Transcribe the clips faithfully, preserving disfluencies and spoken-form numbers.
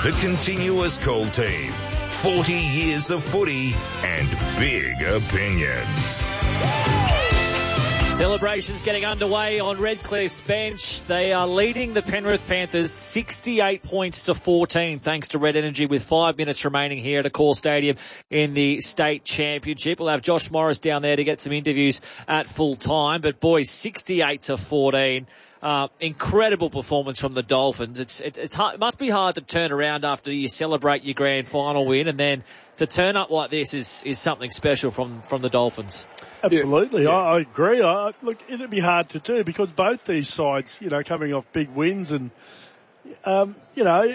The Continuous Call Team. forty years of footy and big opinions. Celebrations getting underway on Redcliffe's bench. They are leading the Penrith Panthers sixty-eight points to fourteen thanks to Red Energy with five minutes remaining here at Accor Stadium in the state championship. We'll have Josh Morris down there to get some interviews at full time. But boys, sixty-eight to fourteen. Uh, incredible performance from the Dolphins. It's it, it's hard, it must be hard to turn around after you celebrate your grand final win, and then to turn up like this is, is something special from, from the Dolphins. Absolutely, yeah. I, I agree. I, look, it'd be hard to do because both these sides, you know, coming off big wins, and um, you know,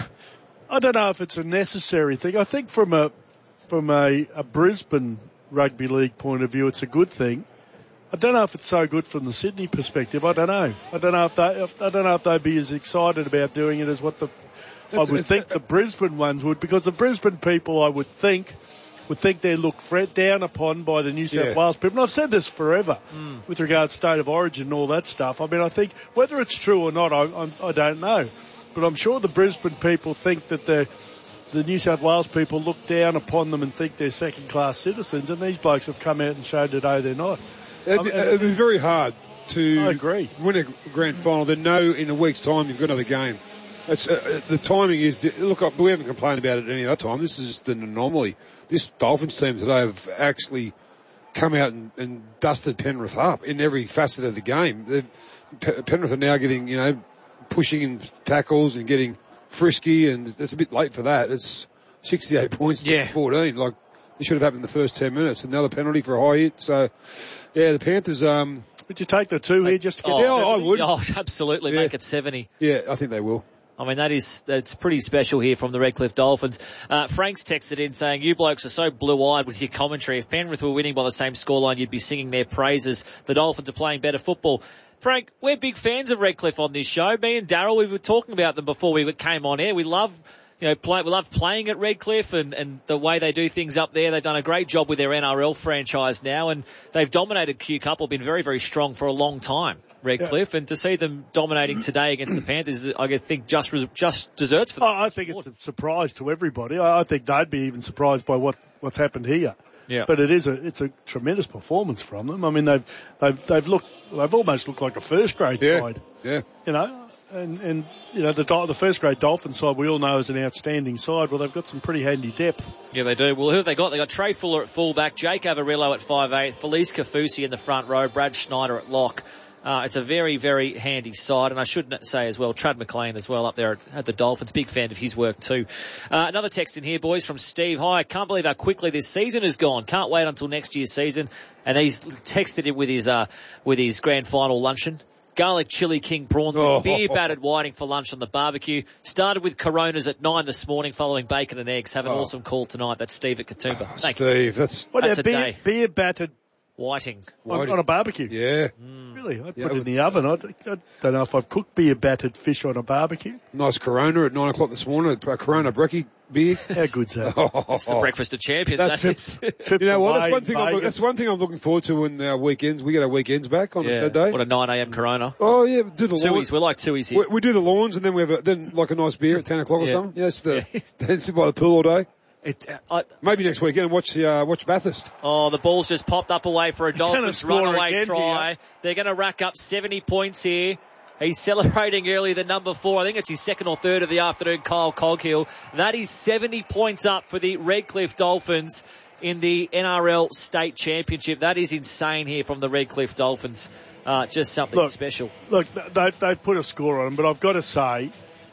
I don't know if it's a necessary thing. I think from a from a, a Brisbane rugby league point of view, it's a good thing. I don't know if it's so good from the Sydney perspective. I don't know. I don't know if they. I don't know if they'd be as excited about doing it as what the. It's, I would think the Brisbane ones would, because the Brisbane people, I would think, would think they're looked down upon by the New South yeah. Wales people. And I've said this forever mm. with regards to state of origin and all that stuff. I mean, I think whether it's true or not, I, I, I don't know. But I'm sure the Brisbane people think that the the New South Wales people look down upon them and think they're second-class citizens. And these blokes have come out and showed today they're not. It'd be, it'd be very hard to I agree. win a grand final, then know in a week's time you've got another game. It's, uh, the timing is, look, we haven't complained about it any other time. This is just an anomaly. This Dolphins team today have actually come out and, and dusted Penrith up in every facet of the game. They've, Penrith are now getting, you know, pushing in tackles and getting frisky, and it's a bit late for that. It's sixty-eight points to yeah. fourteen. Like, it should have happened in the first ten minutes. Another penalty for a high hit. So, yeah, the Panthers. Um, would you take the two here just to get? Oh, Yeah, I would. Oh, absolutely, yeah. make it seventy. Yeah, I think they will. I mean, that is, that's pretty special here from the Redcliffe Dolphins. Uh, Frank's texted in saying, you blokes are so blue-eyed with your commentary. If Penrith were winning by the same scoreline, you'd be singing their praises. The Dolphins are playing better football. Frank, we're big fans of Redcliffe on this show. Me and Daryl, we were talking about them before we came on air. We love, you know, play, we love playing at Redcliffe and, and the way they do things up there. They've done a great job with their N R L franchise now, and they've dominated Q Cup, or been very, very strong for a long time. Redcliffe, yeah. And to see them dominating today against the Panthers, I think just just desserts for them. Oh, I think it's a surprise to everybody. I, I think they'd be even surprised by what, what's happened here. Yeah. But it is a it's a tremendous performance from them. I mean, they've they've they've looked they've almost looked like a first grade yeah. side. Yeah. You know, and and you know the the first grade Dolphin side we all know is an outstanding side. Well, they've got some pretty handy depth. Yeah, they do. Well, who have they got? They got Trey Fuller at fullback, Jake Avarillo at five eight, Felice Kafusi in the front row, Brad Schneider at lock. Uh, it's a very, very handy side, and I should say as well, Trad McLean as well up there at, at the Dolphins. Big fan of his work too. Uh, another text in here, boys, from Steve. Hi, can't believe how quickly this season has gone. Can't wait until next year's season. And he's texted it with his, uh, with his grand final luncheon. Garlic chili king prawn, oh. beer battered whiting for lunch on the barbecue. Started with Coronas at nine this morning following bacon and eggs. Have an oh. awesome call tonight. That's Steve at Katoomba. Thank Steve, you. that's, what that's a a beer, day. beer battered Whiting. on, on a barbecue. Yeah. Mm. Really? I'd Yeah, put it in the oven. I don't know if I've cooked beer battered fish on a barbecue. Nice Corona at nine o'clock this morning. A Corona brekkie beer. How good's that? It's the breakfast of champions. That's That's it. Trip You know what? That's away one thing. in I'm, Vegas. that's one thing I'm looking forward to in our weekends. We get our weekends back on yeah. a Saturday. What a nine a.m. Corona. Oh yeah, do the lawns. Tuies. We're like Tuies here. We, we do the lawns, and then we have a, then like a nice beer at ten o'clock or Yeah. something. Yes, the Yeah. then sit by the pool all day. It, uh, I, Maybe next weekend and watch the uh, watch Bathurst. oh, the ball's just popped up away for a Dolphins score runaway again try. here. They're going to rack up seventy points here. He's celebrating early the number four. I think it's his second or third of the afternoon, Kyle Coghill. That is seventy points up for the Redcliffe Dolphins in the N R L State Championship. That is insane here from the Redcliffe Dolphins. Uh, just something look, special. Look, they, they put a score on them, but I've got to say,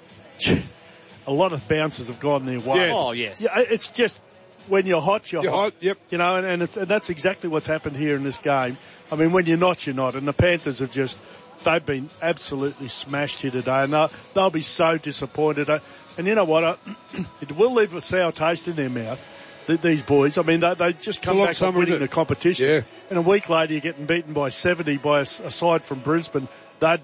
a lot of bounces have gone their way. Yes. Oh, yes. Yeah, it's just when you're hot, you're, You're hot, yep. You know, and, and, it's, and that's exactly what's happened here in this game. I mean, when you're not, you're not. And the Panthers have just, they've been absolutely smashed here today, and they'll, they'll be so disappointed. And you know what? I, it will leave a sour taste in their mouth, th- these boys. I mean, they, they just come back from winning the competition. Yeah. And a week later, you're getting beaten by seventy by a, a side from Brisbane. They'd be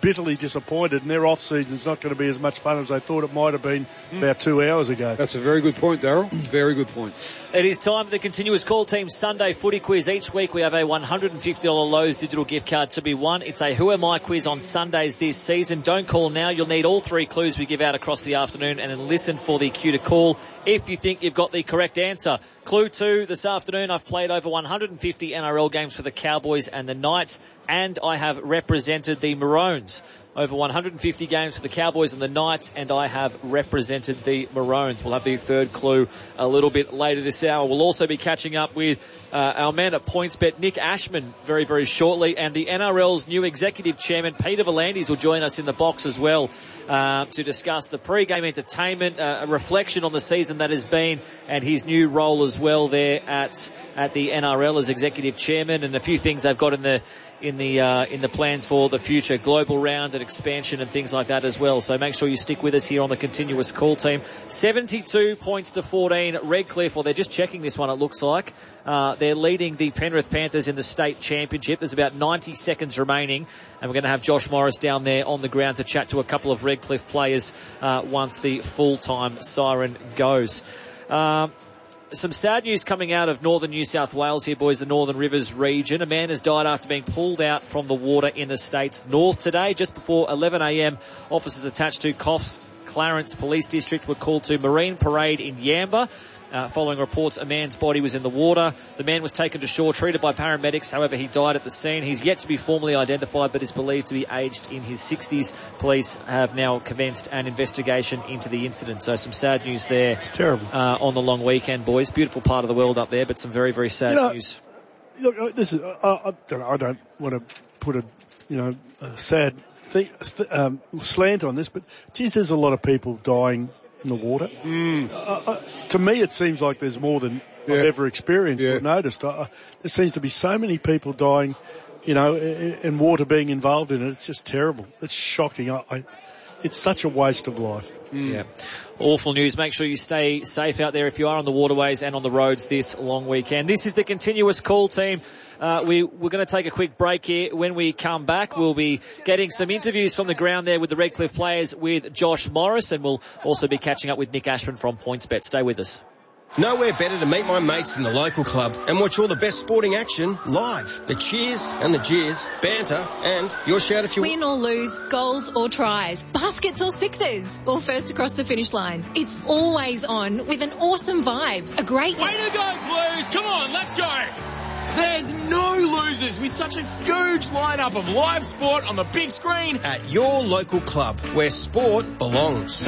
bitterly disappointed, and their off-season is not going to be as much fun as they thought it might have been mm. about two hours ago. That's a very good point, Daryl. Very good point. It is time for the continuous call team Sunday footy quiz. Each week we have a one hundred fifty dollars Lowe's digital gift card to be won. It's a Who Am I quiz on Sundays this season. Don't call now. You'll need all three clues we give out across the afternoon, and then listen for the cue to call if you think you've got the correct answer. Clue two this afternoon, I've played over one hundred fifty N R L games for the Cowboys and the Knights, and I have represented the Maroons. Over one hundred fifty games for the Cowboys and the Knights, and I have represented the Maroons. We'll have the third clue a little bit later this hour. We'll also be catching up with uh, our man at PointsBet, Nick Ashman, very, very shortly, and the N R L's new executive chairman, Peter V'landys, will join us in the box as well uh, to discuss the pre-game entertainment, uh, a reflection on the season that has been, and his new role as well there at at the N R L as executive chairman, and a few things they've got in the in the uh, in the plans for the future, global round and expansion and things like that as well. So make sure you stick with us here on the continuous call team. seventy-two points to fourteen. Redcliffe, well, they're just checking this one, it looks like. Uh, they're leading the Penrith Panthers in the state championship. There's about ninety seconds remaining, and we're going to have Josh Morris down there on the ground to chat to a couple of Redcliffe players uh, once the full-time siren goes. Um, Some sad news coming out of northern New South Wales here, boys, the Northern Rivers region. A man has died after being pulled out from the water in the state's north today. Just before eleven a.m, officers attached to Coffs Clarence Police District were called to Marine Parade in Yamba. Uh, following reports, a man's body was in the water. The man was taken to shore, treated by paramedics. However, he died at the scene. He's yet to be formally identified, but is believed to be aged in his sixties. Police have now commenced an investigation into the incident. So some sad news there. It's terrible. Uh, on the long weekend, boys. Beautiful part of the world up there, but some very, very sad you know, news. Look, this is, I, I, don't know, I don't want to put a, you know, a sad thing, um, slant on this, but geez, there's a lot of people dying in the water. Mm. Uh, uh, to me, it seems like there's more than yeah. I've ever experienced yeah. or noticed. Uh, there seems to be so many people dying, you know, and water being involved in it. It's just terrible. It's shocking. I, I, it's such a waste of life. Mm. Yeah. Awful news. Make sure you stay safe out there if you are on the waterways and on the roads this long weekend. This is the continuous call team. Uh, we, we're going to take a quick break here. When we come back, we'll be getting some interviews from the ground there with the Redcliffe players with Josh Morris, and we'll also be catching up with Nick Ashman from PointsBet. Stay with us. Nowhere better to meet my mates in the local club and watch all the best sporting action live. The cheers and the jeers, banter, and your shout if you win or lose, goals or tries, baskets or sixes, or first across the finish line. It's always on with an awesome vibe. A great way to go, Blues! Come on, let's go! There's no losers with such a huge lineup of live sport on the big screen at your local club where sport belongs.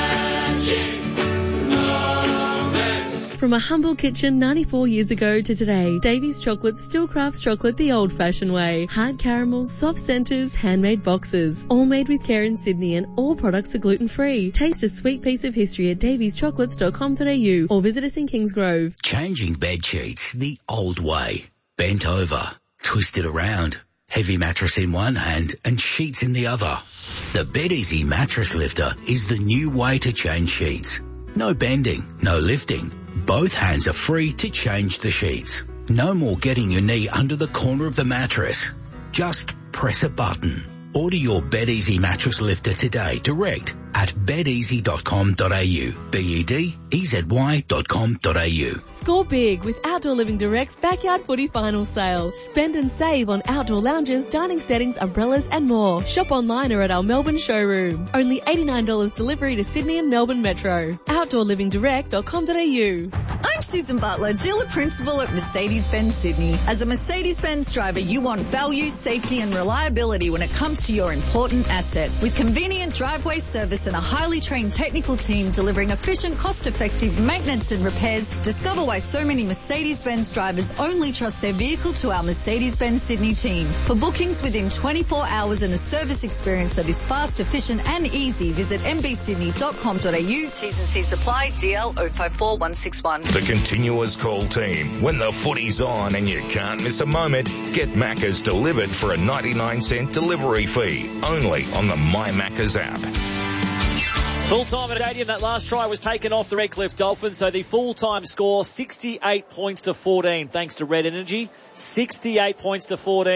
From a humble kitchen ninety-four years ago to today, Davy's Chocolate still crafts chocolate the old-fashioned way. Hard caramels, soft centres, handmade boxes. All made with care in Sydney, and all products are gluten-free. Taste a sweet piece of history at davies chocolates dot com dot a u or visit us in Kingsgrove. Changing bed sheets the old way. Bent over, twisted around. Heavy mattress in one hand and sheets in the other. The BedEasy Mattress Lifter is the new way to change sheets. No bending, no lifting. Both hands are free to change the sheets. No more getting your knee under the corner of the mattress. Just press a button. Order your BedEasy Mattress Lifter today direct at bed easy dot com dot a u. B E D E Z Y dot com dot a u. Score big with Outdoor Living Direct's Backyard Footy Final Sale. Spend and save on outdoor lounges, dining settings, umbrellas and more. Shop online or at our Melbourne showroom. Only eighty-nine dollars delivery to Sydney and Melbourne Metro. outdoor living direct dot com dot a u. I'm Susan Butler, dealer principal at Mercedes-Benz Sydney. As a Mercedes-Benz driver, you want value, safety and reliability when it comes to your important asset. With convenient driveway service and a highly trained technical team delivering efficient, cost-effective maintenance and repairs, discover why so many Mercedes-Benz drivers only trust their vehicle to our Mercedes-Benz Sydney team. For bookings within twenty-four hours and a service experience that is fast, efficient and easy, visit m b sydney dot com dot a u. T's and C's apply. D L zero five four one six one. The continuous call team. When the footy's on and you can't miss a moment, get Macca's delivered for a ninety-nine cent delivery fee. Only on the My Macca's app. Full time at Stadium. That last try was taken off the Redcliffe Dolphins. So the full-time score, sixty-eight points to fourteen, thanks to Red Energy. sixty-eight points to fourteen.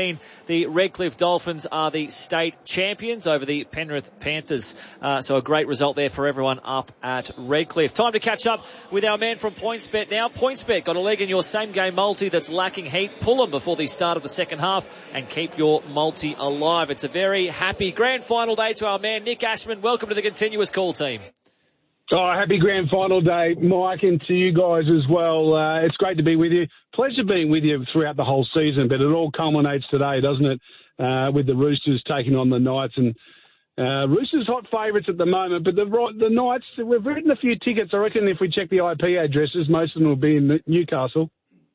the Redcliffe Dolphins are the state champions over the Penrith Panthers. Uh, so a great result there for everyone up at Redcliffe. Time to catch up with our man from PointsBet now. PointsBet got a leg in your same game multi that's lacking heat. Pull them before the start of the second half and keep your multi alive. It's a very happy grand final day to our man Nick Ashman. Welcome to the Continuous Call team. Oh, happy grand final day, Mike, and to you guys as well. Uh, it's great to be with you. Pleasure being with you throughout the whole season, but it all culminates today, doesn't it, uh, with the Roosters taking on the Knights. And uh, Roosters hot favourites at the moment, but the the Knights, we've written a few tickets. I reckon if we check the I P addresses, most of them will be in Newcastle.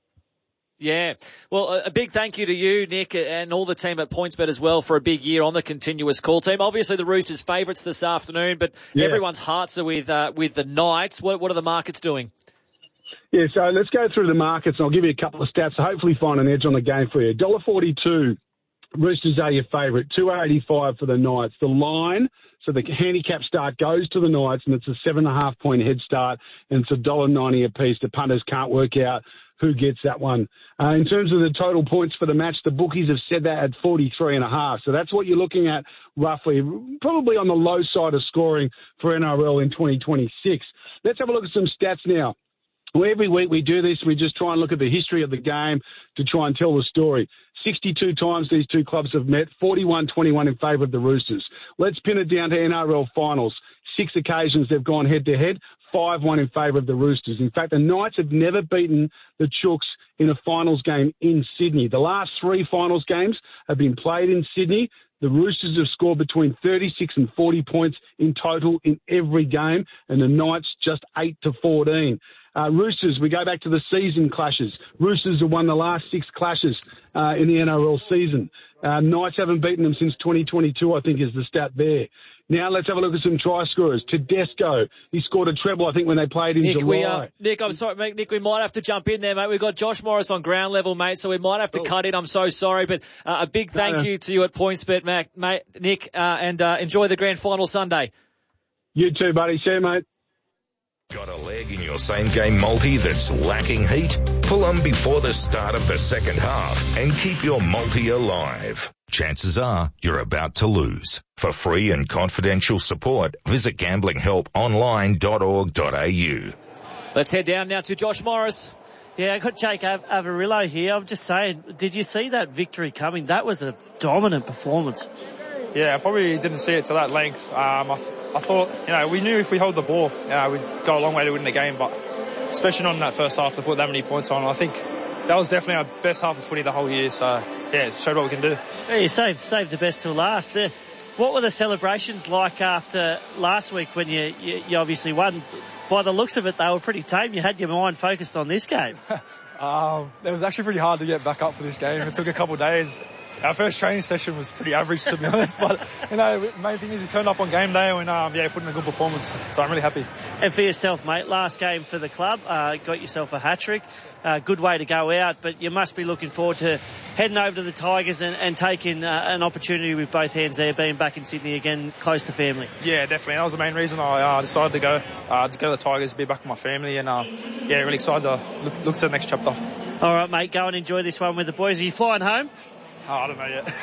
Yeah. Well, a big thank you to you, Nick, and all the team at PointsBet as well for a big year on the Continuous Call team. Obviously, the Roosters favourites this afternoon, but yeah. everyone's hearts are with uh, with the Knights. What, what are the markets doing? Yeah, so let's go through the markets, and I'll give you a couple of stats to hopefully find an edge on the game for you. one dollar forty-two, Roosters are your favourite. two eighty-five for the Knights. The line, so the handicap start goes to the Knights, and it's a seven and a half point head start, and it's one dollar ninety apiece. The punters can't work out who gets that one. Uh, in terms of the total points for the match, the bookies have said that at forty-three and a half. So that's what you're looking at roughly, probably on the low side of scoring for N R L in twenty twenty-six. Let's have a look at some stats now. Well, every week we do this. We just try and look at the history of the game to try and tell the story. sixty-two times these two clubs have met, forty-one twenty-one in favour of the Roosters. Let's pin it down to N R L finals. Six occasions they've gone head-to-head, five one in favour of the Roosters. In fact, the Knights have never beaten the Chooks in a finals game in Sydney. The last three finals games have been played in Sydney. The Roosters have scored between thirty-six and forty points in total in every game, and the Knights just eight to fourteen. Uh, Roosters, we go back to the season clashes. Roosters have won the last six clashes uh, in the N R L season. Uh, Knights haven't beaten them since twenty twenty-two, I think is the stat there. Now let's have a look at some try scorers. Tedesco, he scored a treble, I think, when they played in Nick, July. We, uh, Nick, I'm sorry, mate, Nick, we might have to jump in there, mate. We've got Josh Morris on ground level, mate, so we might have to oh. cut in. I'm so sorry, but uh, a big thank no, no. you to you at PointsBet, mate, mate Nick, uh, and uh, enjoy the grand final Sunday. You too, buddy. See you, mate. Got a leg in your same game multi that's lacking heat? Pull them before the start of the second half and keep your multi alive. Chances are you're about to lose. For free and confidential support, visit gambling help online dot org dot a u. Let's head down now to Josh Morris. Yeah, I got Jake Avarillo here. I'm just saying, did you see that victory coming? That was a dominant performance. Yeah, I probably didn't see it to that length. Um, I, I thought, you know, we knew if we held the ball, uh, we'd go a long way to win the game, but especially not in that first half to put that many points on. I think that was definitely our best half of footy the whole year, so yeah, it showed what we can do. Yeah, you saved, saved the best till last. Uh, what were the celebrations like after last week when you, you, you obviously won? By the looks of it, they were pretty tame. You had your mind focused on this game. um, it was actually pretty hard to get back up for this game. It took a couple of days. Our first training session was pretty average, to be honest. But, you know, the main thing is we turned up on game day and, um, yeah, put in a good performance. So I'm really happy. And for yourself, mate, last game for the club, uh, got yourself a hat-trick. Uh, good way to go out, but you must be looking forward to heading over to the Tigers and, and taking uh, an opportunity with both hands there, being back in Sydney again, close to family. Yeah, definitely. That was the main reason I uh, decided to go, uh, to go to the Tigers, be back with my family, and, uh, yeah, really excited to look, look to the next chapter. All right, mate, go and enjoy this one with the boys. Are you flying home? Oh, I don't know yet.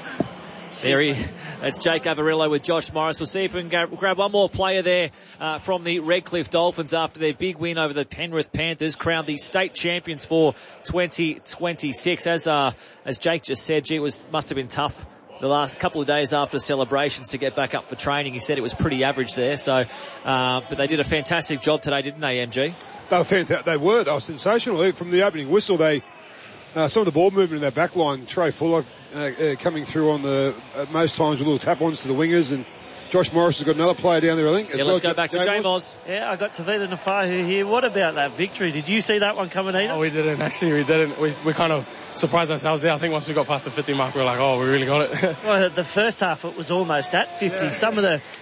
There he, that's Jake Avarillo with Josh Morris. We'll see if we can grab, grab one more player there uh, from the Redcliffe Dolphins after their big win over the Penrith Panthers, crowned the state champions for twenty twenty-six. As uh, as Jake just said, gee, it was must have been tough the last couple of days after celebrations to get back up for training. He said it was pretty average there. So, uh, but they did a fantastic job today, didn't they, M G? They were fantastic. They were. They were sensational. From the opening whistle, they. Uh, some of the ball movement in their back line, Trey Fuller uh, uh, coming through on the, at most times with little tap-ons to the wingers, and Josh Morris has got another player down there, I think. Yeah, let's well. go back to J-Moz. Yeah, I got Tavita Nafahu here. What about that victory? Did you see that one coming either? Oh, we didn't. Actually, we didn't. We, we kind of surprised ourselves there. I think once we got past the fifty mark, we were like, oh, we really got it. Well, the first half, it was almost at fifty. Yeah. Some of the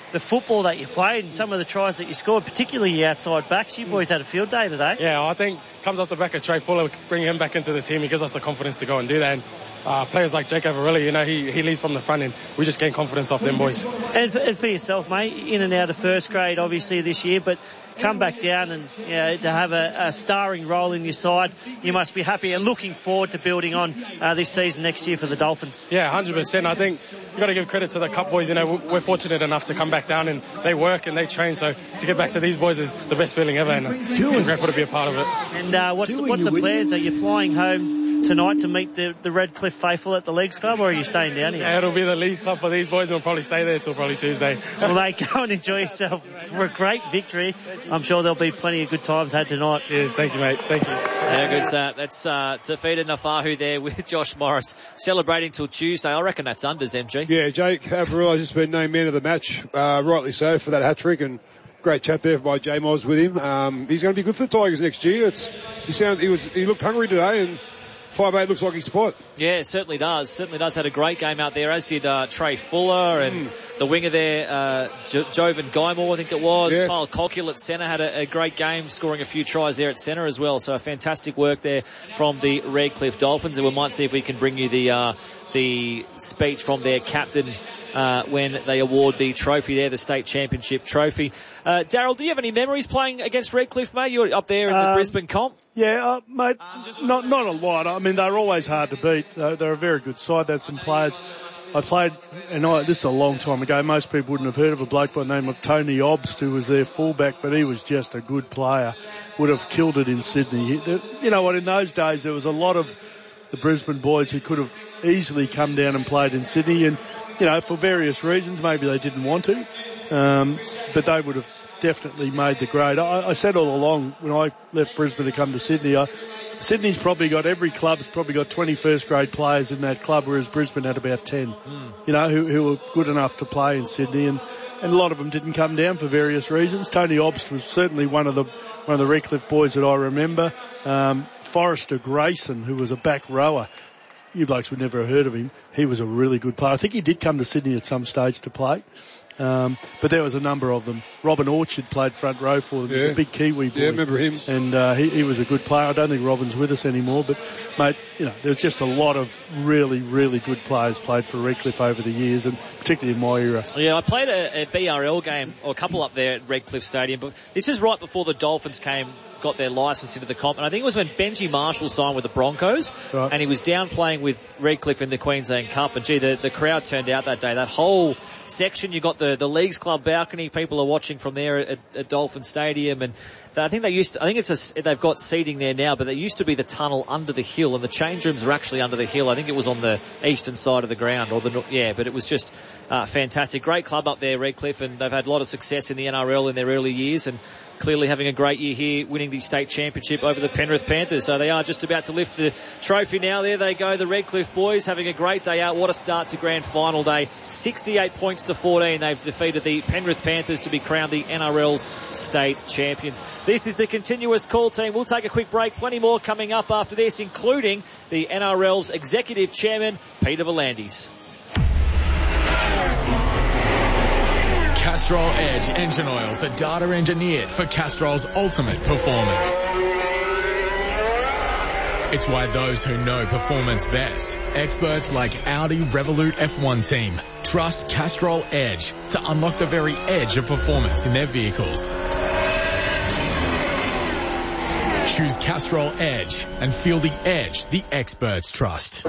the football that you played and some of the tries that you scored, particularly your outside backs. You boys had a field day today. Yeah, I think comes off the back of Trey Fuller, bringing him back into the team. He gives us the confidence to go and do that. And uh, players like Jake Averilli, you know, he, he leads from the front and we just gain confidence off them boys. And for, and for yourself, mate, in and out of first grade, obviously, this year, but come back down and you know, to have a, a starring role in your side, you must be happy and looking forward to building on uh, this season next year for the Dolphins. Yeah, one hundred percent. I think you've got to give credit to the Cup boys. You know, we're fortunate enough to come back down and they work and they train. So to get back to these boys is the best feeling ever, and I'm grateful to be a part of it. And uh, what's, what's the plans? Are you flying home tonight to meet the, the Redcliffe faithful at the Leagues Club, or are you staying down here? Yeah, it'll be the Leagues Club for these boys, and we'll probably stay there till probably Tuesday. Well, mate, go and enjoy yourself for a great victory. I'm sure there'll be plenty of good times had tonight. Cheers, thank you, mate. Thank you. Yeah, good. Uh, that's uh, Tafita Nafahu there with Josh Morris celebrating till Tuesday. I reckon that's unders, M G. Yeah, Jake Averilli has just been named man of the match, uh, rightly so, for that hat trick, and great chat there by J Moz with him. Um, he's going to be good for the Tigers next year. It's, he sounds, he was, he looked hungry today, and five eight looks like his spot. Yeah, it certainly does. Certainly does. Had a great game out there, as did uh, Trey Fuller and mm. the winger there, uh, jo- Jovan Guymore, I think it was. Yeah. Kyle Colquill at centre had a, a great game, scoring a few tries there at centre as well. So fantastic work there from the Redcliffe Dolphins. And we might see if we can bring you the uh, the speech from their captain uh, when they award the trophy there, the state championship trophy. Uh, Daryl, do you have any memories playing against Redcliffe, mate? You're up there in the um, Brisbane comp. Yeah, uh, mate, not not a lot. I mean, they're always hard to beat. They're, they're a very good side. They had some players. I played, and I, this is a long time ago. Most people wouldn't have heard of a bloke by the name of Tony Obst, who was their fullback, but he was just a good player. Would have killed it in Sydney. He, you know what? In those days, there was a lot of the Brisbane boys who could have easily come down and played in Sydney, and you know, for various reasons, maybe they didn't want to, um, but they would have definitely made the grade. I, I said all along when I left Brisbane to come to Sydney, I, Sydney's probably got, every club's probably got twenty first grade players in that club, whereas Brisbane had about ten, mm. you know, who, who were good enough to play in Sydney, and, and a lot of them didn't come down for various reasons. Tony Obst was certainly one of the, one of the Redcliffe boys that I remember. Um, Forrester Grayson, who was a back rower. You blokes would never have heard of him. He was a really good player. I think he did come to Sydney at some stage to play. Um, but there was a number of them. Robin Orchard played front row for them. Yeah. A big Kiwi boy. Yeah, remember him. And, uh, he, he was a good player. I don't think Robin's with us anymore, but mate, you know, there's just a lot of really, really good players played for Redcliffe over the years, and particularly in my era. Yeah, I played a, a B R L game, or a couple up there at Redcliffe Stadium, but this is right before the Dolphins came, got their licence into the comp, and I think it was when Benji Marshall signed with the Broncos, right. and he was down playing with Redcliffe in the Queensland Cup, and gee, the, the crowd turned out that day. That whole section, you got the, the Leagues Club balcony, people are watching from there at, at Dolphin Stadium, and I think they used to, I think it's a, they've got seating there now, but there used to be the tunnel under the hill, and the change rooms were actually under the hill. I think it was on the eastern side of the ground, or the, yeah, but it was just uh, fantastic. Great club up there, Redcliffe, and they've had a lot of success in the N R L in their early years, and clearly having a great year here, winning the state championship over the Penrith Panthers. So they are just about to lift the trophy now. There they go, the Redcliffe boys having a great day out. What a start to grand final day. sixty-eight points to fourteen. They've defeated the Penrith Panthers to be crowned the N R L's state champions. This is the continuous call team. We'll take a quick break. Plenty more coming up after this, including the N R L's executive chairman, Peter V'landys. Castrol Edge engine oils are data engineered for Castrol's ultimate performance. It's why those who know performance best, experts like Audi Revolut F one team, trust Castrol Edge to unlock the very edge of performance in their vehicles. Choose Castrol Edge and feel the edge the experts trust.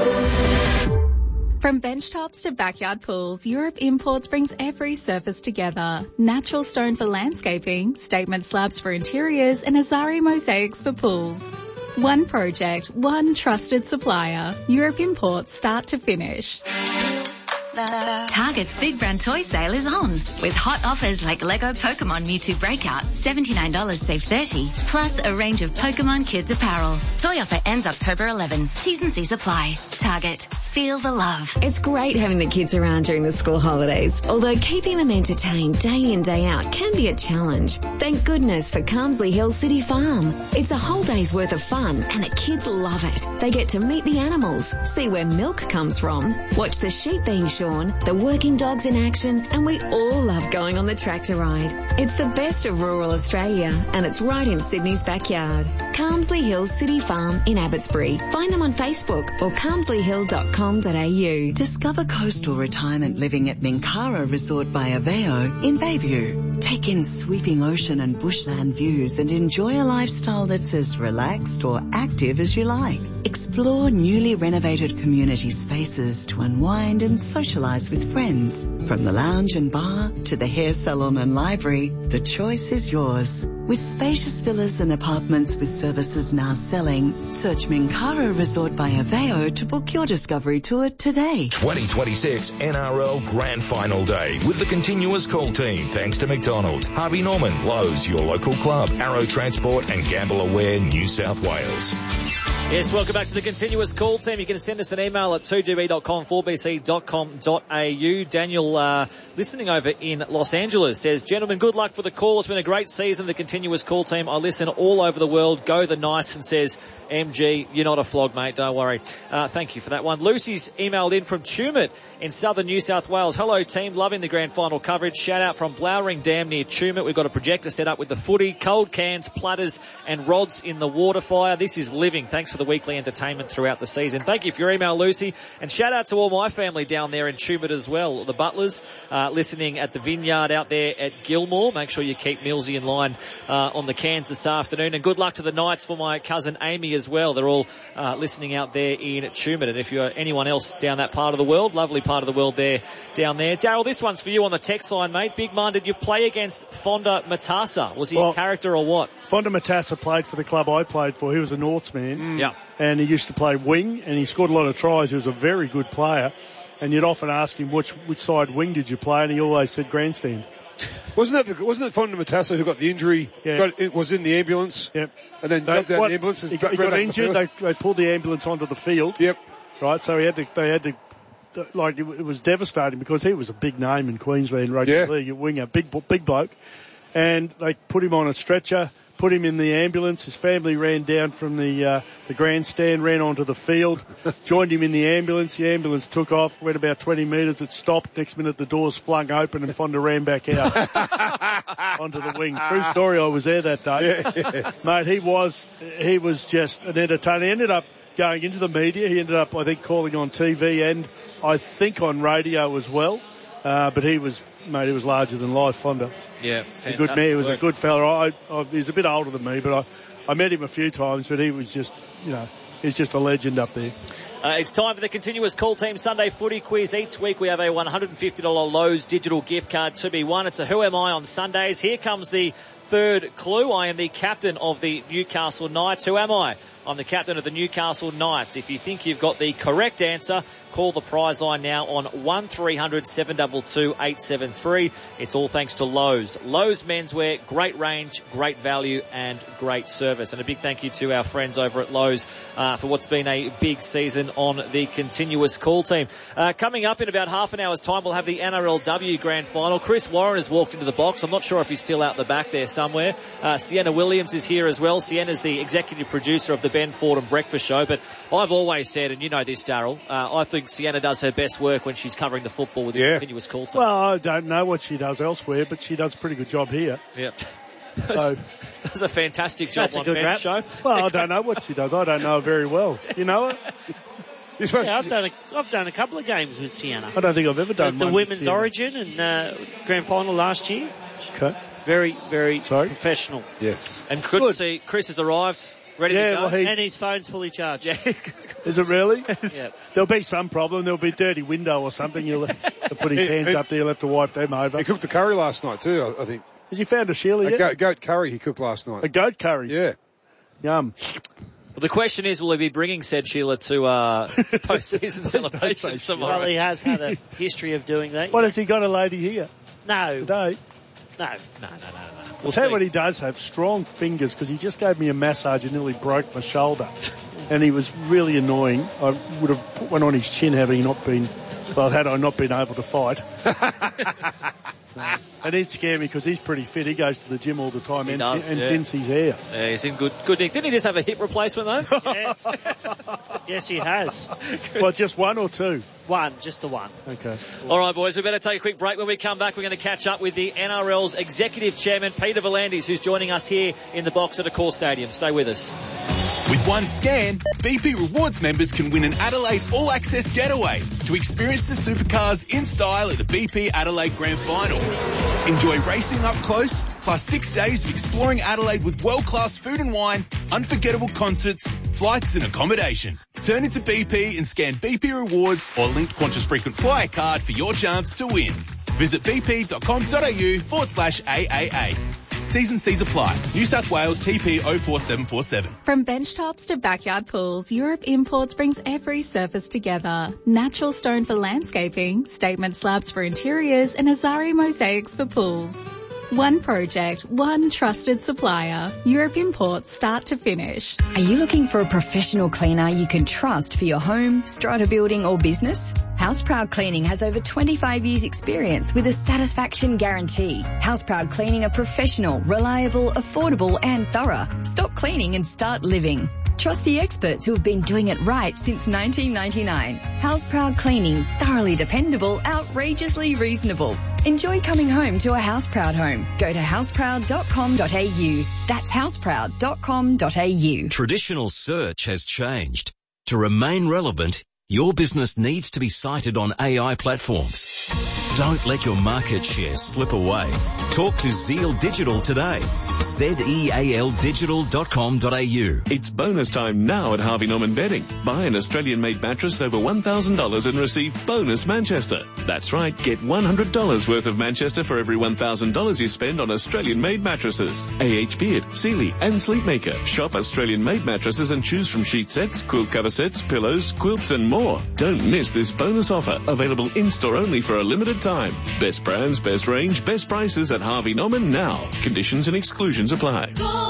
From bench tops to backyard pools, Europe Imports brings every surface together. Natural stone for landscaping, statement slabs for interiors, and Azari mosaics for pools. One project, one trusted supplier. Europe Imports, start to finish. Target's Big Brand Toy Sale is on, with hot offers like Lego Pokemon Mewtwo Breakout, seventy-nine dollars save thirty dollars, plus a range of Pokemon Kids apparel. Toy offer ends October eleventh. T's and C's apply. Target. Feel the love. It's great having the kids around during the school holidays, although keeping them entertained day in, day out can be a challenge. Thank goodness for Carmsley Hill City Farm. It's a whole day's worth of fun, and the kids love it. They get to meet the animals, see where milk comes from, watch the sheep being shorn, the working dogs in action, and we all love going on the tractor ride. It's the best of rural Australia, and it's right in Sydney's backyard. Carmsley Hill City Farm in Abbotsbury. Find them on Facebook or carmsley hill dot com dot a u. Discover coastal retirement living at Minkara Resort by Aveo in Bayview. Take in sweeping ocean and bushland views and enjoy a lifestyle that's as relaxed or active as you like. Explore newly renovated community spaces to unwind and socialise with friends. From the lounge and bar to the hair salon and library, the choice is yours. With spacious villas and apartments with services now selling, search Minkara Resort by Aveo to book your discovery tour today. twenty twenty-six N R L Grand Final Day with the continuous call team. Thanks to McDonald's, Harvey Norman, Lowe's, your local club, Arrow Transport and Gamble Aware New South Wales. Yes, welcome back to the continuous call team. You can send us an email at two g b dot com, four b c dot com dot a u. Daniel, uh, listening over in Los Angeles, says, gentlemen, good luck for the call. It's been a great season, the continuous call team. I listen all over the world. Go the Knights. And says, M G, you're not a flog, mate. Don't worry. Uh, thank you for that one. Lucy's emailed in from Tumut in southern New South Wales. Hello, team. Loving the grand final coverage. Shout out from Blowering Dam near Tumut. We've got a projector set up with the footy, cold cans, platters and rods in the water fire. This is living. Thanks for the weekly entertainment throughout the season. Thank you for your email, Lucy. And shout out to all my family down there in Tumut as well. The Butlers, uh, listening at the vineyard out there at Gilmore. Make sure you keep Millsy in line, uh, on the cans this afternoon. And good luck to the Knights for my cousin Amy as well. They're all, uh, listening out there in Tumut. And if you're anyone else down that part of the world, lovely part of the world there, down there. Daryl, this one's for you on the text line, mate. Big man, did you play against Fonda Matassa? Was he well, a character or what? Fonda Matassa played for the club I played for. He was a Northsman. Mm. Yeah. And he used to play wing, and he scored a lot of tries. He was a very good player. And you'd often ask him, which which side wing did you play? And he always said grandstand. Wasn't that wasn't it Fonda Matassa who got the injury? Yeah. Got, it was in the ambulance. Yep. And then they, jumped out what, the ambulance. And he got, he got injured. They, they pulled the ambulance onto the field. Yep. Right. So he had to. They had to. Like it, it was devastating because he was a big name in Queensland rugby yeah. league, a winger, big big bloke, and they put him on a stretcher. Put him in the ambulance. His family ran down from the uh, the grandstand, ran onto the field, joined him in the ambulance. The ambulance took off, went about twenty metres. It stopped. Next minute, the doors flung open and Fonda ran back out onto the wing. True story. I was there that day, yeah, yeah. Mate. He was he was just an entertainer. He ended up going into the media. He ended up, I think, calling on T V and I think on radio as well. Uh, but he was, mate, he was larger than life, Fonda. Yeah, a good man. He was a good fella. I, I, he's a bit older than me, but I, I met him a few times, but he was just, you know, he's just a legend up there. Uh, it's time for the continuous call team Sunday footy quiz. Each week we have a one hundred fifty dollars Lowe's digital gift card to be won. It's a Who Am I on Sundays. Here comes the third clue. I am the captain of the Newcastle Knights. Who am I? I'm the captain of the Newcastle Knights. If you think you've got the correct answer, call the prize line now on one three hundred, seven two two, eight seven three. It's all thanks to Lowe's. Lowe's Menswear, great range, great value and great service. And a big thank you to our friends over at Lowe's uh, for what's been a big season on the continuous call team. Uh, coming up in about half an hour's time, we'll have the N R L W Grand Final. Chris Warren has walked into the box. I'm not sure if he's still out the back there somewhere. Uh, Sienna Williams is here as well. Sienna's the executive producer of the Ben Fordham Breakfast Show, but I've always said, and you know this, Darryl, uh, I think Sienna does her best work when she's covering the football with the yeah. continuous call team. Well, I don't know what she does elsewhere, but she does a pretty good job here. Yep. So, does a fantastic job That's on a good Ben's rap. show. Well, I don't know what she does. I don't know her very well. You know her? Yeah, I've done a, I've done a couple of games with Sienna. I don't think I've ever done the, the one women's with Sienna. origin and uh, grand final last year. Okay. Very, very Sorry? professional. Yes. And good to see Chris has arrived, ready Yeah, to go. well, he- And his phone's fully charged. Yeah. Is it really? Yeah. There'll be some problem. There'll be a dirty window or something. You'll have to put his hands up there. You'll have to wipe them over. He cooked the curry last night too, I, I think. Has he found a Sheila A yet? goat, goat curry he cooked last night. A goat curry? Yeah. Yum. Well, the question is, will he be bringing said Sheila to, uh, to postseason celebrations tomorrow? Well, he has had a history of doing that. What, has he got a lady here No. today? No, no, no, no, no. I'll We'll tell you see. what he does have, strong fingers, because he just gave me a massage and nearly broke my shoulder. And he was really annoying. I would have put one on his chin had he not been, well, had I not been able to fight. And he'd scare me because he's pretty fit. He goes to the gym all the time He and, does, and yeah. tints his hair. Yeah, he's in good good nick. Didn't he just have a hip replacement though? Yes. Yes, he has. Well, just one or two? One, just the one. Okay. All right, boys, we better take a quick break. When we come back, we're going to catch up with the N R L's Executive Chairman, Peter V'landys, who's joining us here in the box at Accor Stadium. Stay with us. With one scan, B P Rewards members can win an Adelaide All-Access getaway to experience the supercars in style at the B P Adelaide Grand Final. Enjoy racing up close, plus six days of exploring Adelaide with world-class food and wine, unforgettable concerts, flights and accommodation. Turn into B P and scan B P Rewards or link Qantas Frequent Flyer card for your chance to win. Visit bp.com.au forward slash AAA. T's and C's apply. New South Wales T P oh four seven four seven. From bench tops to backyard pools, Europe Imports brings every surface together. Natural stone for landscaping, statement slabs for interiors, and Azari mosaics for pools. One project, one trusted supplier. Europe Imports, start to finish. Are you looking for a professional cleaner you can trust for your home, strata building or business? Houseproud Cleaning has over twenty-five years experience with a satisfaction guarantee. Houseproud Cleaning are professional, reliable, affordable and thorough. Stop cleaning and start living. Trust the experts who have been doing it right since nineteen ninety-nine. Houseproud Cleaning, thoroughly dependable, outrageously reasonable. Enjoy coming home to a Houseproud home. Go to houseproud dot com dot a u. That's houseproud dot com dot a u. Traditional search has changed. To remain relevant, your business needs to be cited on A I platforms. Don't let your market share slip away. Talk to Zeal Digital today. Z E A L digital dot com dot a u. It's bonus time now at Harvey Norman Bedding. Buy an Australian-made mattress over one thousand dollars and receive bonus Manchester. That's right, get one hundred dollars worth of Manchester for every one thousand dollars you spend on Australian-made mattresses. A H Beard, Sealy and Sleepmaker. Shop Australian-made mattresses and choose from sheet sets, quilt cover sets, pillows, quilts and more. Don't miss this bonus offer, available in-store only for a limited time. Best brands, best range, best prices at Harvey Norman now. Conditions and exclusions apply.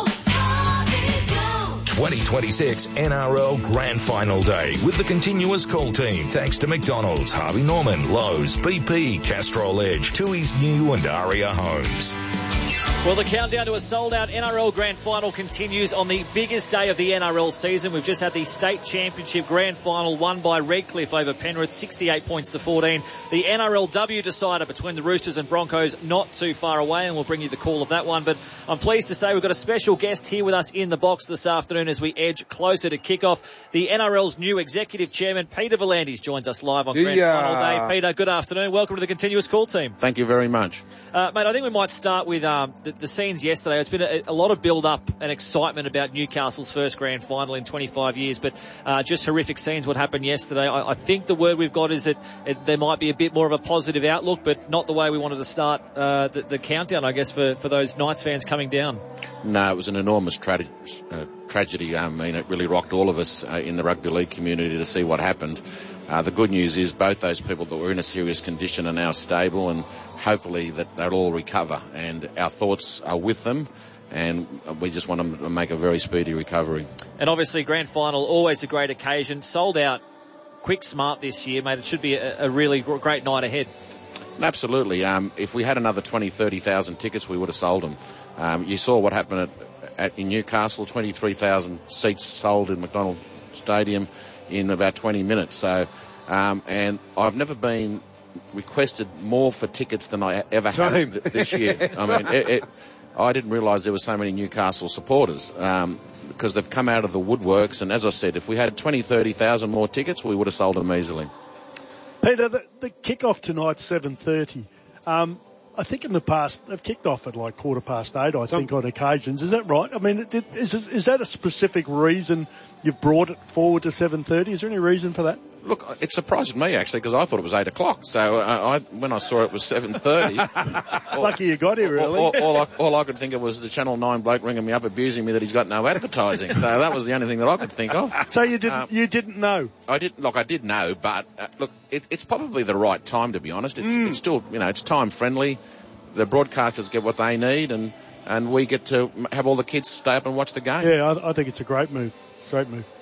twenty twenty-six N R L Grand Final Day with the continuous call team thanks to McDonald's, Harvey Norman, Lowe's, B P, Castrol Edge, Tui's New and Aria Homes. Well, the countdown to a sold-out N R L Grand Final continues on the biggest day of the N R L season. We've just had the State Championship Grand Final won by Redcliffe over Penrith, sixty-eight points to fourteen. The N R L W decider between the Roosters and Broncos not too far away, and we'll bring you the call of that one. But I'm pleased to say we've got a special guest here with us in the box this afternoon as we edge closer to kick-off. The N R L's new Executive Chairman, Peter V'landys, joins us live on Grand yeah. Final Day. Peter, good afternoon. Welcome to the continuous call team. Thank you very much. Uh, mate, I think we might start with um, the, the scenes yesterday. It's been a, a lot of build-up and excitement about Newcastle's first grand final in twenty-five years, but uh, just horrific scenes what happened yesterday. I, I think the word we've got is that it, there might be a bit more of a positive outlook, but not the way we wanted to start uh, the, the countdown, I guess, for, for those Knights fans coming down. No, it was an enormous tra- uh, tragedy. I mean, it really rocked all of us uh, in the rugby league community to see what happened. Uh, the good news is both those people that were in a serious condition are now stable, and hopefully that they'll all recover, and our thoughts are with them, and we just want them to make a very speedy recovery. And obviously grand final, always a great occasion, sold out quick smart this year, mate. It should be a, a really great night ahead. Absolutely. Um, if we had another twenty, thirty thousand tickets, we would have sold them. Um, you saw what happened at, at in Newcastle, twenty-three thousand seats sold in McDonald Stadium in about twenty minutes. So, um, and I've never been requested more for tickets than I ever have this year. I mean, it, it, I didn't realise there were so many Newcastle supporters, um, because they've come out of the woodworks. And as I said, if we had twenty, thirty thousand more tickets, we would have sold them easily. Peter, the, the kick-off tonight's seven thirty. Um, I think in the past, they've kicked off at like quarter past eight, I think, on occasions. Is that right? I mean, is, is that a specific reason you've brought it forward to seven thirty? Is there any reason for that? Look, it surprised me, actually, because I thought it was eight o'clock. So uh, I, when I saw it was seven thirty... Lucky you got here, really. All, all, all, I, all I could think of was the Channel nine bloke ringing me up, abusing me that he's got no advertising. So that was the only thing that I could think of. So you didn't, um, you didn't know? I didn't, look, I did know, but, uh, look, it, it's probably the right time, to be honest. It's, mm. it's still, you know, it's time-friendly. The broadcasters get what they need, and, and we get to have all the kids stay up and watch the game. Yeah, I, I think it's a great move. Great move.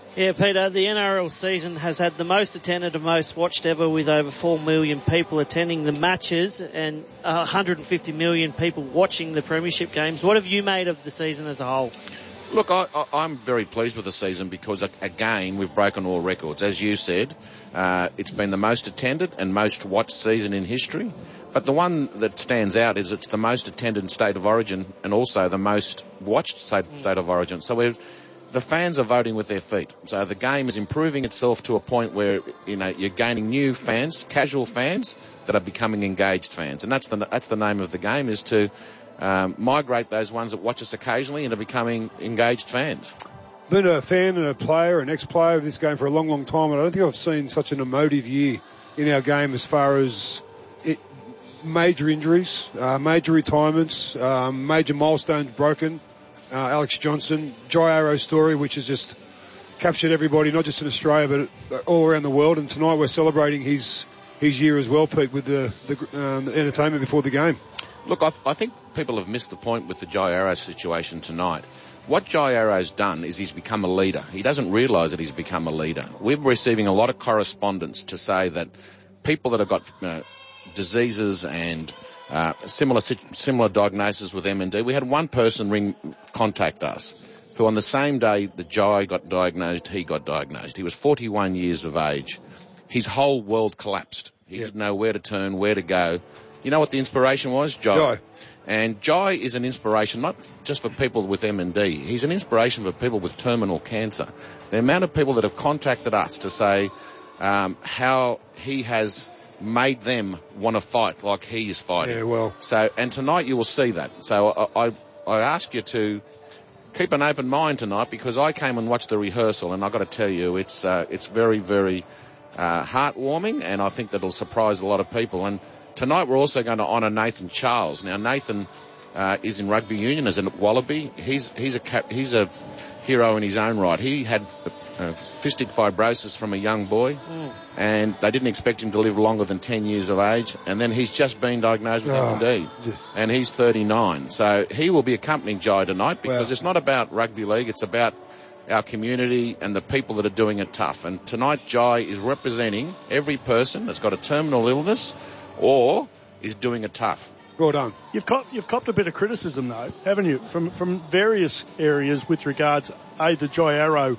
Yeah, Peter, the N R L season has had the most attended and most watched ever, with over four million people attending the matches and one hundred fifty million people watching the premiership games. What have you made of the season as a whole? Look, I, I, I'm very pleased with the season because, again, we've broken all records. As you said, uh, it's been the most attended and most watched season in history. But the one that stands out is it's the most attended state of origin and also the most watched state, state of origin. So we're, the fans are voting with their feet. So the game is improving itself to a point where, you know, you're gaining new fans, casual fans that are becoming engaged fans. And that's the, that's the name of the game, is to Um, migrate those ones that watch us occasionally into becoming engaged fans. Been a fan and a player, an ex-player of this game for a long, long time, and I don't think I've seen such an emotive year in our game as far as it, major injuries, uh, major retirements, um, major milestones broken. Uh, Alex Johnson, Jai Arrow's story, which has just captured everybody, not just in Australia, but all around the world. And tonight we're celebrating his his year as well, Pete, with the, the, um, the entertainment before the game. Look, I, I think people have missed the point with the Jai Arrow situation tonight. What Jai Arrow's done is he's become a leader. He doesn't realise that he's become a leader. We're receiving a lot of correspondence to say that people that have got uh, diseases and uh, similar similar diagnoses with M N D, we had one person ring contact us who on the same day that Jai got diagnosed, he got diagnosed. He was forty-one years of age. His whole world collapsed. He yep. didn't know where to turn, where to go. You know what the inspiration was? Jai. Jai. And Jai is an inspiration not just for people with M N D. He's an inspiration for people with terminal cancer. The amount of people that have contacted us to say um, how he has made them want to fight like he is fighting. Yeah, well. So, and tonight you will see that. So I, I, I ask you to keep an open mind tonight, because I came and watched the rehearsal, and I've got to tell you, it's uh, it's very, very uh, heartwarming, and I think that it'll surprise a lot of people. And tonight we're also going to honour Nathan Charles. Now Nathan uh, is in rugby union as a Wallaby. He's he's a cap, he's a hero in his own right. He had uh, cystic fibrosis from a young boy, mm. and they didn't expect him to live longer than ten years of age. And then he's just been diagnosed with oh. M N D, and he's thirty-nine. So he will be accompanying Jai tonight, because wow. it's not about rugby league. It's about our community and the people that are doing it tough. And tonight Jai is representing every person that's got a terminal illness or is doing it tough. Well done. You've copped, you've copped a bit of criticism, though, haven't you, from from various areas with regards, A, the Jai Arrow.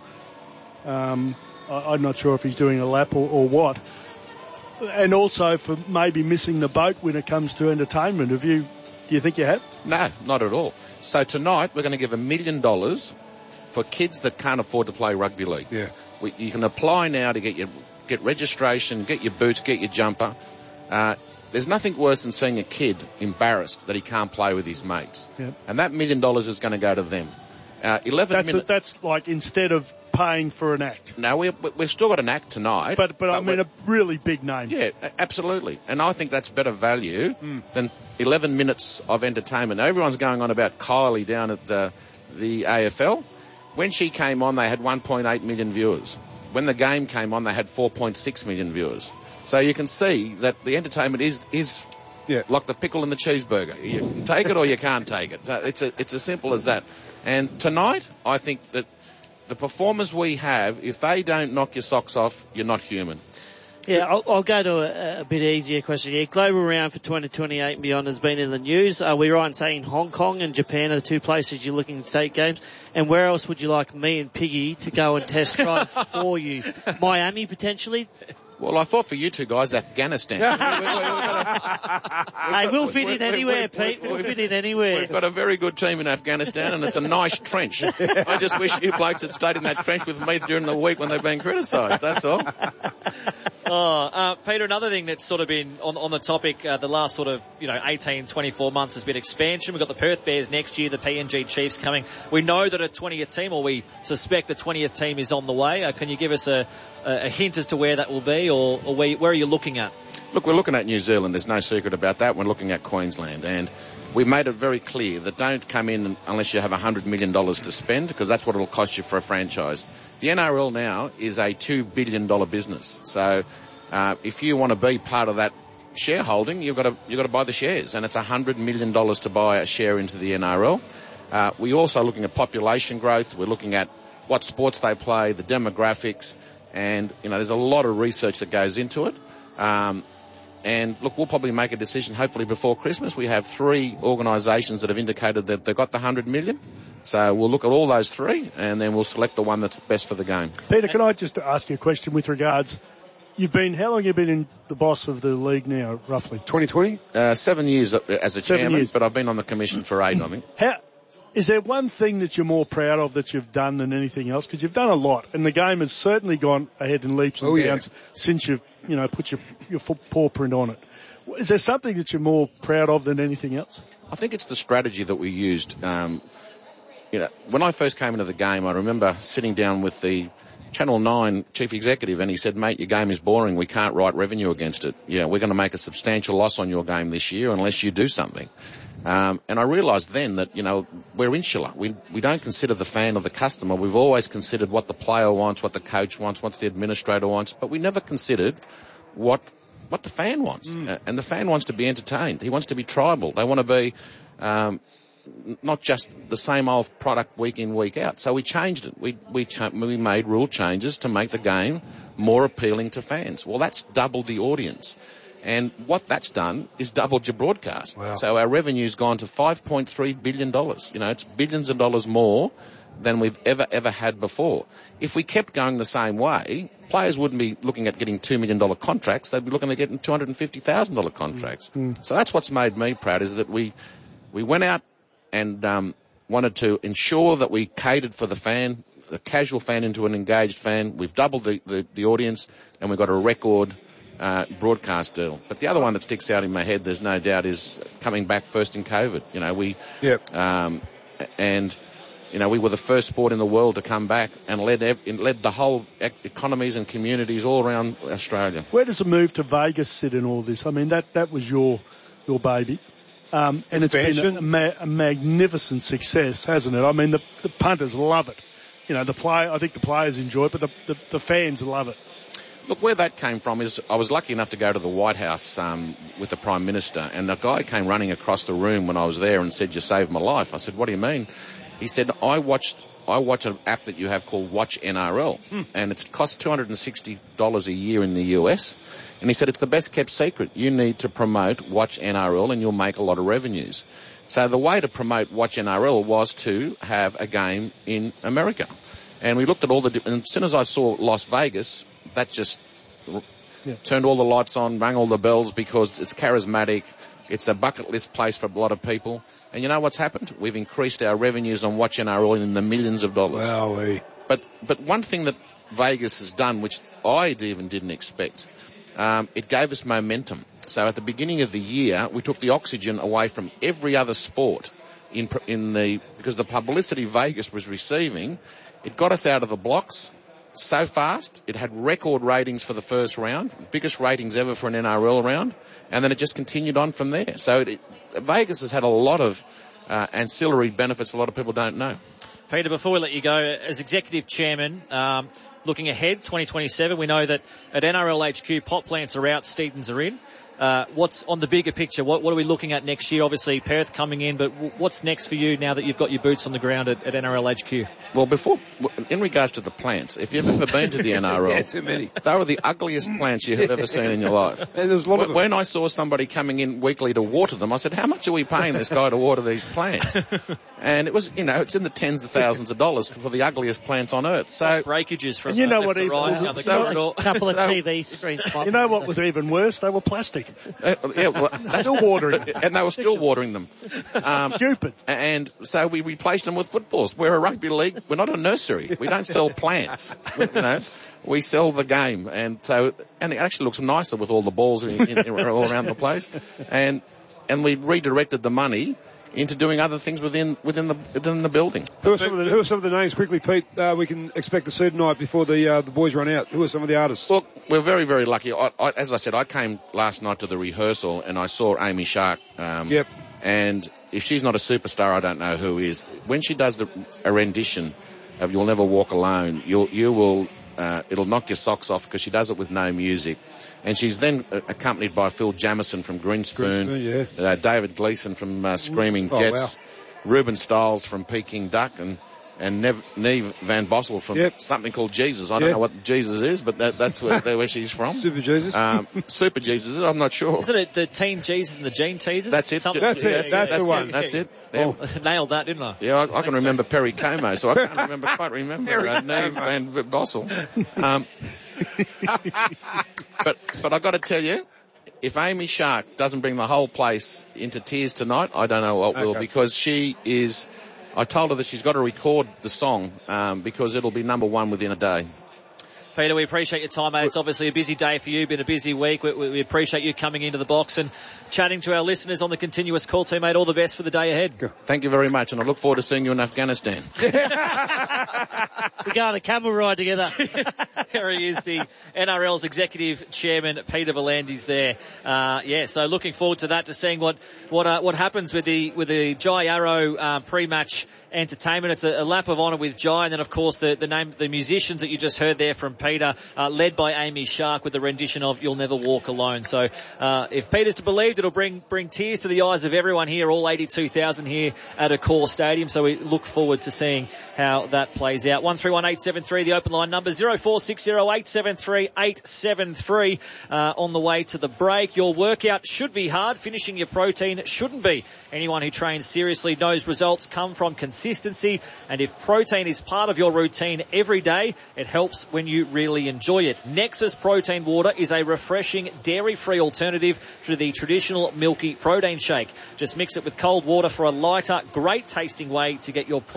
Um, I, I'm not sure if he's doing a lap or, or what. And also for maybe missing the boat when it comes to entertainment. Have you, do you think you have? No, not at all. So tonight we're going to give a million dollars for kids that can't afford to play rugby league. Yeah. We, you can apply now to get your get registration, get your boots, get your jumper. Uh, There's nothing worse than seeing a kid embarrassed that he can't play with his mates. Yep. And that million dollars is going to go to them. Uh, eleven that's, minutes. A, that's like instead of paying for an act. No, we, we've still got an act tonight. But, but, but I mean a really big name. Yeah, absolutely. And I think that's better value mm. than eleven minutes of entertainment. Now, everyone's going on about Kylie down at uh, the A F L. When she came on, they had one point eight million viewers. When the game came on, they had four point six million viewers. So you can see that the entertainment is is yeah. like the pickle in the cheeseburger. You can take it or you can't take it. So it's a, it's as simple as that. And tonight, I think that the performers we have, if they don't knock your socks off, you're not human. Yeah, I'll, I'll go to a, a bit easier question here. Global round for twenty twenty-eight and beyond has been in the news. Are we right in saying Hong Kong and Japan are the two places you're looking to take games? And where else would you like me and Piggy to go and test drive for you? Miami, potentially? Well, I thought for you two guys, Afghanistan. Hey, we'll fit in anywhere, Pete. We'll fit in anywhere. We've got a very good team in Afghanistan, and it's a nice trench. I just wish you blokes had stayed in that trench with me during the week when they've been criticised, that's all. Oh, uh, Peter, another thing that's sort of been on, on the topic uh, the last sort of, you know, eighteen, twenty-four months has been expansion. We've got the Perth Bears next year, the P N G Chiefs coming. We know that a twentieth team, or we suspect the twentieth team is on the way. Uh, can you give us a, a hint as to where that will be, or, or where, where are you looking at? Look, we're looking at New Zealand. There's no secret about that. We're looking at Queensland. And we've made it very clear that don't come in unless you have one hundred million dollars to spend, because that's what it'll cost you for a franchise. The N R L now is a two billion dollars business. So uh, if you want to be part of that shareholding, you've got to you've got to buy the shares. And it's one hundred million dollars to buy a share into the N R L. Uh, we're also looking at population growth. We're looking at what sports they play, the demographics, and, you know, there's a lot of research that goes into it. Um, and look, we'll probably make a decision hopefully before Christmas. We have three organisations that have indicated that they've got the one hundred million. So we'll look at all those three and then we'll select the one that's best for the game. Peter, can I just ask you a question with regards, you've been, how long have you been in the boss of the league now, roughly? twenty twenty? Uh, seven years as a Seven chairman, years. but I've been on the commission for eight, I think. How, is there one thing that you're more proud of that you've done than anything else? Because you've done a lot, and the game has certainly gone ahead in leaps and Oh, yeah. bounds since you've, you know, put your, your foot, paw print on it. Is there something that you're more proud of than anything else? I think it's the strategy that we used. Um, you know, when I first came into the game, I remember sitting down with the Channel nine chief executive, and he said, mate, your game is boring. We can't write revenue against it. Yeah, we're going to make a substantial loss on your game this year unless you do something. Um, and I realised then that, you know, we're insular. We we don't consider the fan or the customer. We've always considered what the player wants, what the coach wants, what the administrator wants, but we never considered what what the fan wants. Mm. Uh, and the fan wants to be entertained. He wants to be tribal. They want to be um, not just the same old product week in, week out. So we changed it. We we, cha- we made rule changes to make the game more appealing to fans. Well, that's doubled the audience. And what that's done is doubled your broadcast. Wow. So our revenue's gone to five point three billion dollars. You know, it's billions of dollars more than we've ever, ever had before. If we kept going the same way, players wouldn't be looking at getting two million dollars contracts. They'd be looking at getting two hundred fifty thousand dollars contracts. Mm. So that's what's made me proud, is that we, we went out and um, wanted to ensure that we catered for the fan, the casual fan into an engaged fan. We've doubled the, the, the audience, and we've got a record Uh, broadcast deal. But the other one that sticks out in my head, there's no doubt, is coming back first in COVID. You know, we, yep. um, and, you know, we were the first sport in the world to come back and led, ev- led the whole ec- economies and communities all around Australia. Where does the move to Vegas sit in all this? I mean, that, that was your, your baby. Um, and Expansion. it's been a, ma- a magnificent success, hasn't it? I mean, the, the punters love it. You know, the play, I think the players enjoy it, but the, the, the fans love it. Look, where that came from is I was lucky enough to go to the White House um, with the Prime Minister, and a guy came running across the room when I was there and said, "You saved my life." I said, "What do you mean?" He said, I watched I watch an app that you have called Watch N R L, hmm. and it costs two hundred sixty dollars a year in the U S, and he said, it's the best kept secret. You need to promote Watch N R L and you'll make a lot of revenues. So the way to promote Watch N R L was to have a game in America. And we looked at all the, di- and as soon as I saw Las Vegas, that just yeah. turned all the lights on, rang all the bells, because it's charismatic. It's a bucket list place for a lot of people. And you know what's happened? We've increased our revenues on Watch N R L in the millions of dollars. Wow. But, but one thing that Vegas has done, which I even didn't expect, um, it gave us momentum. So at the beginning of the year, we took the oxygen away from every other sport in, in the, because the publicity Vegas was receiving, it got us out of the blocks so fast. It had record ratings for the first round, biggest ratings ever for an N R L round, and then it just continued on from there. So it, Vegas has had a lot of uh, ancillary benefits a lot of people don't know. Peter, before we let you go, as executive chairman, um, looking ahead, twenty twenty-seven, we know that at N R L H Q, pot plants are out, Steedens are in. Uh, what's on the bigger picture? What, what are we looking at next year? Obviously, Perth coming in, but w- what's next for you now that you've got your boots on the ground at, at N R L H Q? Well, before, in regards to the plants, if you've ever been to the N R L, yeah, too many. They were the ugliest plants you have ever seen in your life. And there's a lot when, of them. When I saw somebody coming in weekly to water them, I said, how much are we paying this guy to water these plants? And it was, you know, it's in the tens of thousands of dollars for the ugliest plants on earth. So That's breakages from you know left what to even, right down the so, corridor. A couple of So- T V screens. You know what was even worse? They were plastic. Uh, yeah, well, that's Still watering. and they were still watering them. Um, Stupid. And so we replaced them with footballs. We're a rugby league. We're not a nursery. We don't sell plants. We, you know, we sell the game. And so, and it actually looks nicer with all the balls in, in, in, all around the place. And, and we redirected the money into doing other things within, within the, within the building. Who are some of the, who are some of the names, quickly, Pete, uh, we can expect to see tonight before the, uh, the boys run out? Who are some of the artists? Look, we're very, very lucky. I, I, as I said, I came last night to the rehearsal and I saw Amy Shark. Um, Yep. And if she's not a superstar, I don't know who is. When she does the, a rendition of You'll Never Walk Alone, you'll, you will, uh, it'll knock your socks off, because she does it with no music. And she's then uh, accompanied by Phil Jamieson from Greenspoon, Greenspoon, yeah. uh, David Gleeson from uh, Screaming Oh, Jets, wow. Ruben Stiles from Peking Duck, and and Nev, Neve Van Bossel from yep. something called Jesus. I don't yep. know what Jesus is, but that, that's where, where she's from. Super Jesus. Um, Super Jesus, I'm not sure. Isn't it the Team Jesus and the Gene Teasers? That's it. Something that's it. That's, that's, that's the one. It. That's it. Oh, nailed that, didn't I? Yeah, I, I can remember Perry Como, so I can't remember quite remember uh, Neve Van Bossel. Um, but but I've got to tell you, if Amy Shark doesn't bring the whole place into tears tonight, I don't know what okay. will, because she is. I told her that she's got to record the song um, because it'll be number one within a day. Peter, we appreciate your time, mate. It's obviously a busy day for you, been a busy week. We, we, we appreciate you coming into the box and chatting to our listeners on the continuous call team, mate. All the best for the day ahead. Thank you very much, and I look forward to seeing you in Afghanistan. We're going a camel ride together. There he is, the N R L's executive chairman, Peter V'landys there. Uh, yeah, so looking forward to that, to seeing what what uh, what happens with the with the Jai Arrow uh, pre-match entertainment. It's a, a lap of honour with Jai, and then of course the the name the musicians that you just heard there from Peter, uh, led by Amy Shark with the rendition of "You'll Never Walk Alone." So uh, if Peter's to believe, it'll bring bring tears to the eyes of everyone here, all eighty-two thousand here at Accor Stadium. So we look forward to seeing how that plays out. One three one eight seven three, the open line number, zero four six zero eight seven three eight seven three. Uh, on the way to the break, your workout should be hard. Finishing your protein shouldn't be. Anyone who trains seriously knows results come from consistency, and if protein is part of your routine every day, it helps when you really enjoy it. Nexus Protein Water is a refreshing dairy-free alternative to the traditional milky protein shake. Just mix it with cold water for a lighter, great tasting way to get your protein.